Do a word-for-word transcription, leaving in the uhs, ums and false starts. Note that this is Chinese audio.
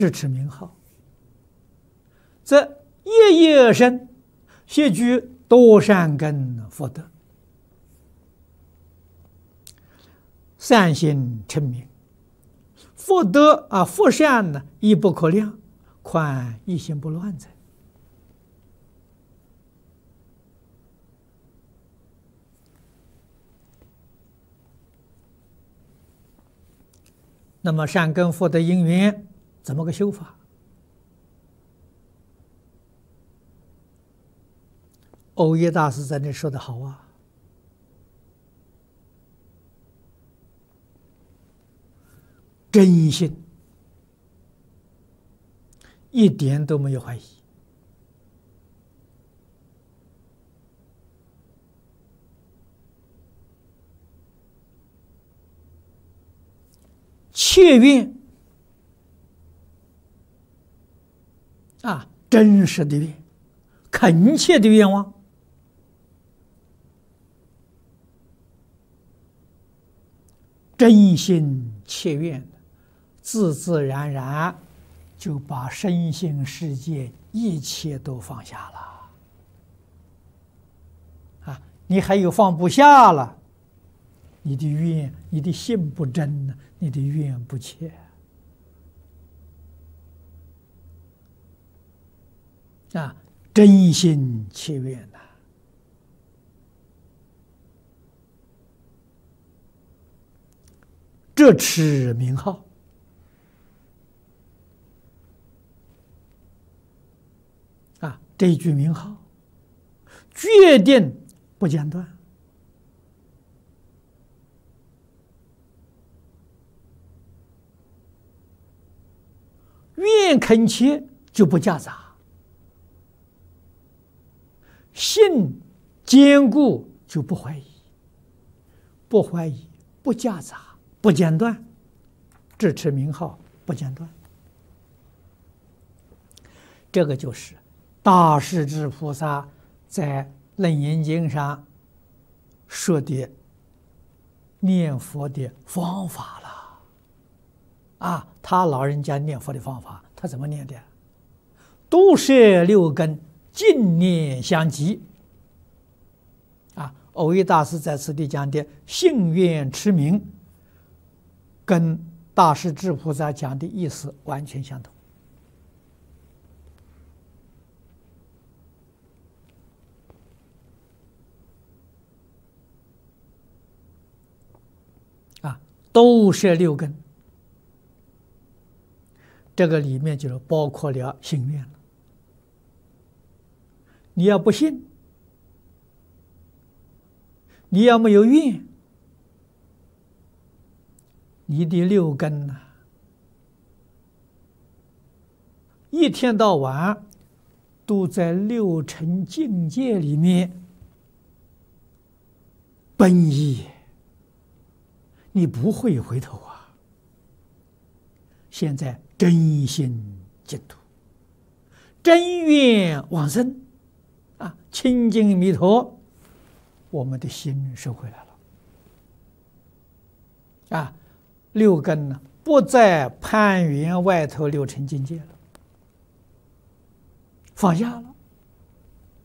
支持名号，则夜夜生，悉具多善根福德，善心称名，福德啊，福善呢，亦不可量，况一心不乱哉？那么善根福德因缘怎么个修法？耦耶大师在那说的好啊，真心，一点都没有怀疑，切愿啊，真实的愿，恳切的愿望，真心切愿，自自然然就把身心世界一切都放下了啊！你还有放不下了，你的愿，你的心不真呢，你的愿不切啊！真心切愿呐、啊，这持名号啊，这一句名号决定不间断，愿恳切就不夹杂，信坚固就不怀疑，不怀疑，不夹杂，不间断，支持名号不间断。这个就是大势至菩萨在《楞严经》上说的念佛的方法了啊！他老人家念佛的方法，他怎么念的？都摄六根，净念相继啊！耦耶大师在此地讲的信愿持名，跟大势至菩萨讲的意思完全相同。啊，都摄六根，这个里面就是包括了信愿了。你要不信，你要没有愿，你的六根呢、啊，一天到晚都在六尘境界里面奔逸，你不会回头啊！现在真心净土，真愿往生啊，清净弥陀，我们的心收回来了啊！六根呢，不再攀缘外头六尘境界了，放下了。